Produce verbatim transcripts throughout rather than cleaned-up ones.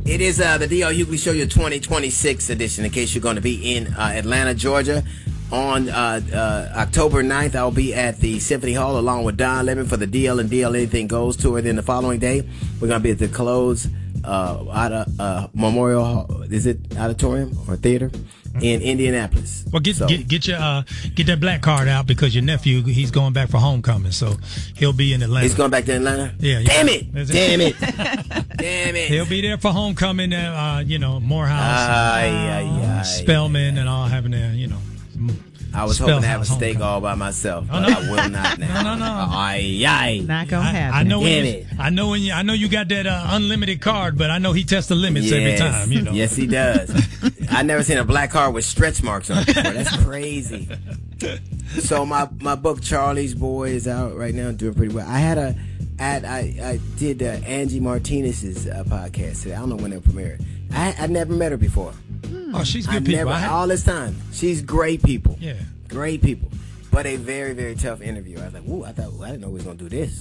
It is uh, the D L Hughley Show, your twenty twenty-six edition. In case you're going to be in uh, Atlanta, Georgia, on uh, uh, October ninth, I'll be at the Symphony Hall along with Don Lemon for the D L and D L Anything Goes tour. Then the following day, we're going to be at the Close uh, uh, Memorial Hall. Is it auditorium or theater? In Indianapolis. Well, get so. get get your uh, get that black card out because your nephew he's going back for homecoming, so he'll be in Atlanta. He's going back to Atlanta. Yeah. Damn yeah. it! Damn it! Damn it! He'll be there for homecoming. Uh, you know, Morehouse, ay, and, uh, ay, ay, Spelman, ay, and all having their you know. I was hoping to have a steak homecoming. all by myself, but oh, no. I will not now. No, no, no. Ay, ay. Not gonna I, happen. I know when Damn you, it. I know when you, I know you got that uh, unlimited card, but I know he tests the limits yes. every time. You know. Yes, he does. I never seen a black card with stretch marks on it before. That's crazy. So my my book Charlie's Boy is out right now, doing pretty well. I had a, at I I did uh, Angie Martinez's uh, podcast today. I don't know when they'll premiere it. I I never met her before. Oh, she's good I people. Never, I had, all this time, she's great people. Yeah. Great people, but a very, very tough interview. I was like, "Ooh, I thought well, I didn't know we was gonna do this."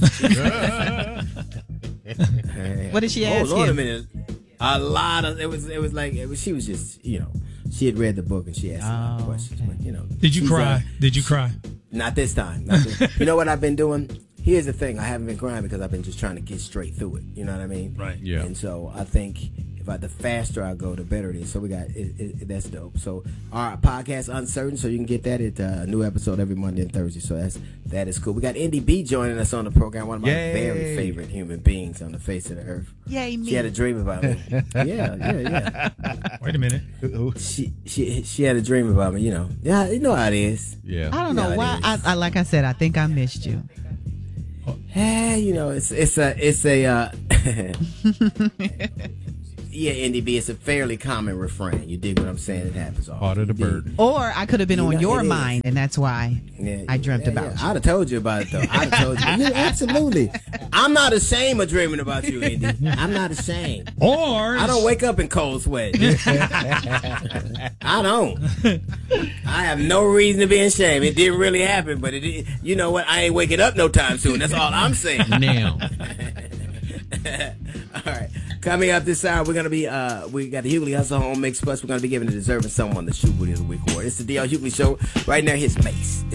What did she oh, ask Lord, you? a minute. A lot of it was. It was like it was, she was just, you know, she had read the book and she asked a lot of Oh, questions. okay. But, you know, Did you she's, cry? uh, Did you cry? Not this time. Not this, you know what I've been doing? Here's the thing: I haven't been crying because I've been just trying to get straight through it. You know what I mean? Right. Yeah. And so I think. But the faster I go, the better it is. So we got it, it, that's dope. So our podcast Uncertain, so you can get that at uh, a new episode every Monday and Thursday. So that's that is cool. We got Indy B joining us on the program. One of my Yay. very favorite human beings on the face of the earth. Yay, me. She had a dream about me. yeah, yeah, yeah. Wait a minute. She she she had a dream about me. You know, yeah, you know how it is. Yeah. I don't You know know why. it I, is. I like I said, I think I missed you. Hey, you know, it's it's a it's a. Uh, Yeah, Indy B, it's a fairly common refrain. You dig what I'm saying? It happens all. Heart of the You dig? bird. Or I could have been You on know, your it is. mind, and that's why Yeah, I dreamt yeah, about yeah. you. I'd have told you about it, though. I'd have told you. Yeah, absolutely. I'm not ashamed of dreaming about you, Indy. I'm not ashamed. Or I don't wake up in cold sweat. I don't. I have no reason to be ashamed. It didn't really happen, but it did. You know what? I ain't waking up no time soon. That's all I'm saying. Now. All right. Coming up this hour, we're going to be, uh, we got the Hughley Hustle Home Mix Plus. We're going to be giving the Deserving Someone the Shoe Booty of the Week award. It's the D L Hughley Show. Right now, his Mace. It's